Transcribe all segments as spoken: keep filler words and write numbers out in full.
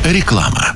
Реклама.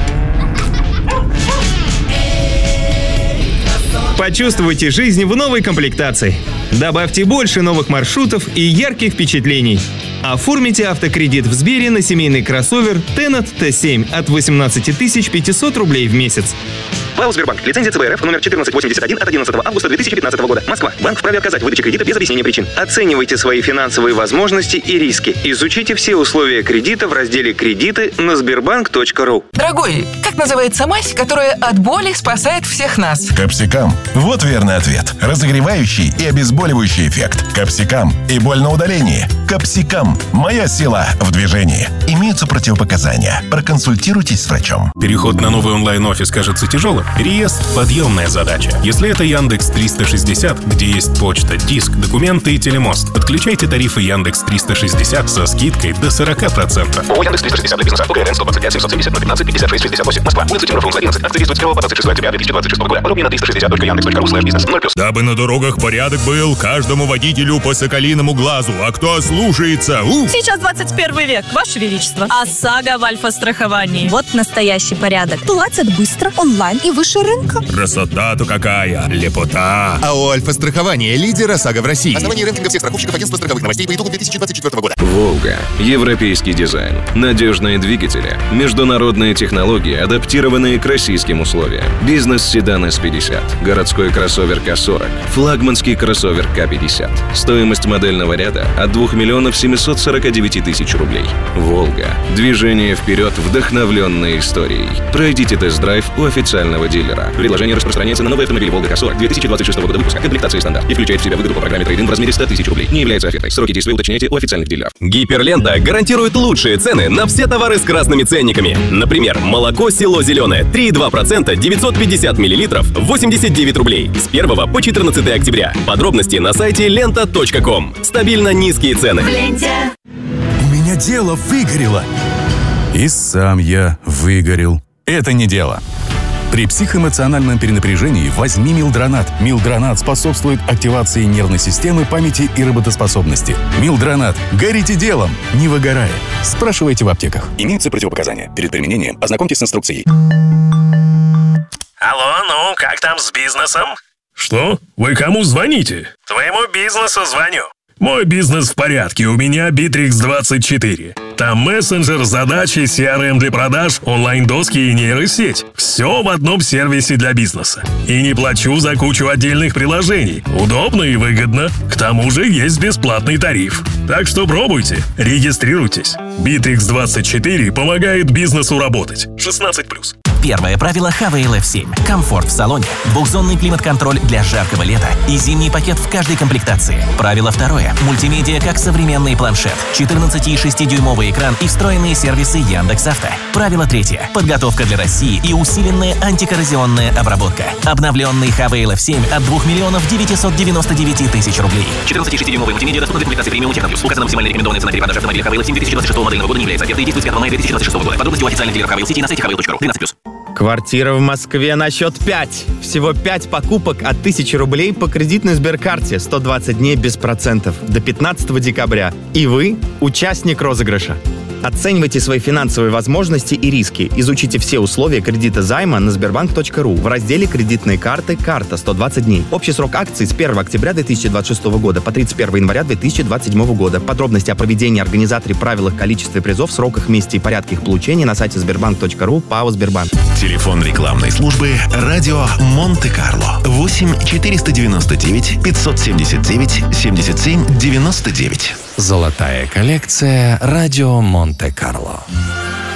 Почувствуйте жизнь в новой комплектации. Добавьте больше новых маршрутов и ярких впечатлений. Оформите автокредит в Сбере на семейный кроссовер Tennet Т семь от восемнадцать тысяч пятьсот рублей в месяц. ПАО «Сбербанк». Лицензия Ц Б Р Ф номер четырнадцать восемьдесят один от одиннадцатого августа две тысячи пятнадцатого года. Москва. Банк вправе отказать в выдаче кредита без объяснения причин. Оценивайте свои финансовые возможности и риски. Изучите все условия кредита в разделе «Кредиты» на сбербанк точка ру. Дорогой, как называется мазь, которая от боли спасает всех нас? Капсикам. Вот верный ответ. Разогревающий и обезболивающий эффект. Капсикам. И боль на удалении. Капсикам. Моя сила в движении. Имеются противопоказания. Проконсультируйтесь с врачом. Переход на новый онлайн-офис кажется тяжелым? Реестр – подъемная задача. Если это Яндекс триста шестьдесят, где есть почта, диск, документы и телемост, подключайте тарифы Яндекс триста шестьдесят со скидкой до сорок процентов. ООО Яндекс триста шестьдесят для бизнеса. УГРН сто двадцать пять семьсот семьдесят ноль пятнадцать пятьдесят шесть шестьдесят восемь. Москва. Улица Тимура одиннадцать. Акция действует с первого по двадцать шестое октября две тысячи двадцать шестого года. Подробнее на триста шестьдесят точка яндекс точка ру слэш бизнес. ноль плюс. Дабы на дорогах порядок был, каждому водителю по соколиному глазу. А кто слушается? У! Сейчас двадцать первый век, Ваше Величество. ОСАГО в альфа-страховании. Вот настоящий порядок. Платят быстро, онлайн и выше рынка. Красота-то какая! Лепота! АО «Альфа-страхование» — лидер ОСАГО в России. Основание рейтинга всех страховщиков агентства страховых новостей по итогам две тысячи двадцать четвёртого года. «Волга». Европейский дизайн. Надежные двигатели. Международные технологии, адаптированные к российским условиям. Бизнес-седан эс пятьдесят. Городской кроссовер К сорок. Флагманский кроссовер К пятьдесят. Стоимость модельного ряда от двух миллионов семьсот сорок девять тысяч рублей. «Волга». Движение вперед, вдохновленное историей. Пройдите тест-драйв у официального дилера. Предложение распространяется на новый автомобиль «Волга К сорок» две тысячи двадцать шестого года выпуска. Комплектация стандарт. И включает в себя выгоду по программе трейд-ин в размере сто тысяч рублей. Не является офертой. Сроки действия уточняйте у официальных дилеров. Гиперлента гарантирует лучшие цены на все товары с красными ценниками. Например, молоко «Село Зеленое» три и два процента девятьсот пятьдесят миллилитров восемьдесят девять рублей с первого по четырнадцатое октября. Подробности на сайте лента точка ком. Стабильно низкие цены. В ленте. У меня дело выгорело. И сам я выгорел. Это не дело. При психоэмоциональном перенапряжении возьми Милдронат. Милдронат способствует активации нервной системы, памяти и работоспособности. Милдронат. Горите делом, не выгорая. Спрашивайте в аптеках. Имеются противопоказания. Перед применением ознакомьтесь с инструкцией. Алло, ну, как там с бизнесом? Что? Вы кому звоните? Твоему бизнесу звоню. Мой бизнес в порядке, у меня Битрикс двадцать четыре. Там мессенджер, задачи, си ар эм для продаж, онлайн-доски и нейросеть. Все в одном сервисе для бизнеса. И не плачу за кучу отдельных приложений. Удобно и выгодно. К тому же есть бесплатный тариф. Так что пробуйте, регистрируйтесь. Битрикс двадцать четыре помогает бизнесу работать. шестнадцать плюс. Первое правило эйч ви эл эф семь. Комфорт в салоне, двухзонный климат-контроль для жаркого лета и зимний пакет в каждой комплектации. Правило второе. Мультимедиа как современный планшет, четырнадцати и шестидюймовый экран и встроенные сервисы Яндекс.Авто. Правило третье. Подготовка для России и усиленная антикоррозионная обработка. Обновленный эйч ви эл эф семь от двух миллионов девятисот девяноста девяти тысяч рублей. четырнадцати и шестидюймовый мультимедиа доступна для комплектации премиум Техно Плюс. Указана максимальная рекомендованная цена перепродажи автомобиля эйч ви эл эф семь две тысячи двадцать шестого модельного года не является офертой и действует с пятого мая две тысячи двадцать шестого года. Подробности у официальных дилеров эйч ви эл сети на сайте эйч ви эл точка ру. тринадцать плюс. Квартира в Москве на счет пять. Всего пять покупок от тысячи рублей по кредитной Сберкарте. сто двадцать дней без процентов. До пятнадцатого декабря. И вы участник розыгрыша. Оценивайте свои финансовые возможности и риски. Изучите все условия кредита займа на сбербанк точка ру в разделе «Кредитные карты. Карта. сто двадцать дней». Общий срок акций с первого октября две тысячи двадцать шестого года по тридцать первого января две тысячи двадцать седьмого года. Подробности о проведении, организаторе, правилах, количестве призов, сроках, месте и порядке их получения на сайте сбербанк точка ру. ПАО «Сбербанк». Телефон рекламной службы «Радио Монте-Карло». восемь четыреста девяносто девять пятьсот семьдесят девять семьдесят семь девяносто девять. Золотая коллекция «Радио Монте-Карло».